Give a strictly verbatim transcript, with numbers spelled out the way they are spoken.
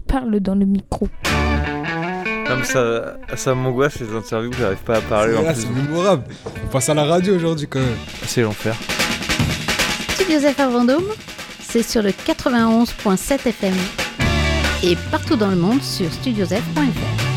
parle dans le micro. Non mais ça, ça m'angoisse les interviews, j'arrive pas à parler en Là, plus. c'est mémorable. On passe à la radio aujourd'hui quand même. C'est l'enfer. Studio F R Vendôme, c'est sur le quatre-vingt-onze virgule sept F M et partout dans le monde sur studiosf point f r.